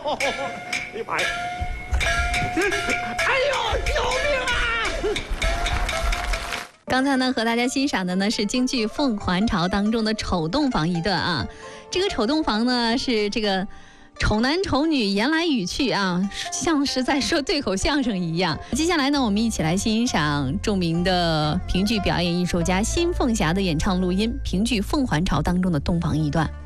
哎妈呀！哎呦，救命啊！ 刚才呢，和大家欣赏的呢是京剧《凤还巢》当中的丑洞房一段啊。这个丑洞房呢是这个丑男丑女言来语去啊，像是在说对口相声一样。接下来呢，我们一起来欣赏著名的评剧表演艺术家辛凤霞的演唱录音，评剧《凤还巢》当中的洞房一段。